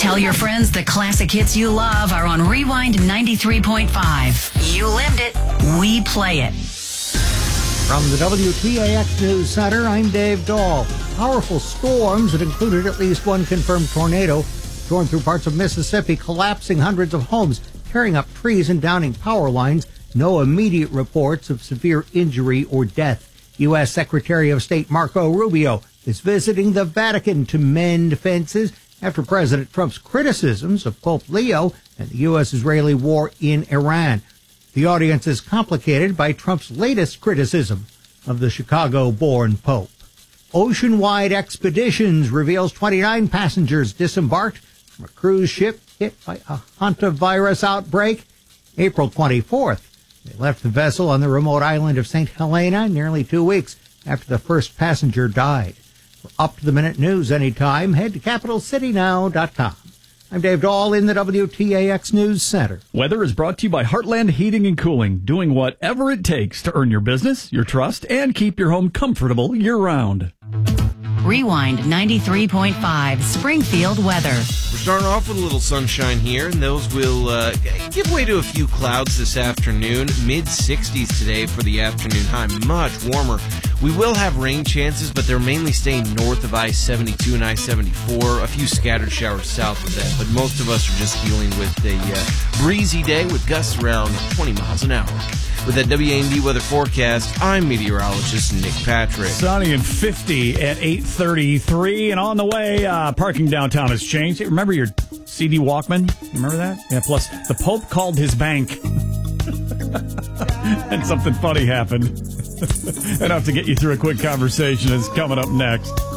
Tell your friends the classic hits you love are on Rewind 93.5. You lived it. We play it. From the WTAX News Center, I'm Dave Dahl. Powerful storms that included at least one confirmed tornado torn through parts of Mississippi, collapsing hundreds of homes, tearing up trees and downing power lines. No immediate reports of severe injury or death. U.S. Secretary of State Marco Rubio is visiting the Vatican to mend fences after President Trump's criticisms of Pope Leo and the U.S.-Israeli war in Iran. The audience is complicated by Trump's latest criticism of the Chicago-born Pope. Ocean-wide Expeditions reveals 29 passengers disembarked from a cruise ship hit by a hantavirus outbreak April 24th. They left the vessel on the remote island of St. Helena nearly 2 weeks after the first passenger died. For up-to-the-minute news anytime, head to CapitalCityNow.com. I'm Dave Dahl in the WTAX News Center. Weather is brought to you by Heartland Heating and Cooling, doing whatever it takes to earn your business, your trust, and keep your home comfortable year-round. Rewind 93.5 Springfield weather. We're starting off with a little sunshine here, and those will give way to a few clouds this afternoon. Mid-60s today for the afternoon high, much warmer. We will have rain chances, but they're mainly staying north of I-72 and I-74. A few scattered showers south of that, but most of us are just dealing with a breezy day with gusts around 20 miles an hour. With that WAMD weather forecast, I'm meteorologist Nick Patrick. Sunny and 50 at 8:33, and on the way, parking downtown has changed. Hey, remember your CD Walkman? Remember that? Yeah, plus the Pope called his bank. And something funny happened. Enough to get you through a quick conversation is coming up next.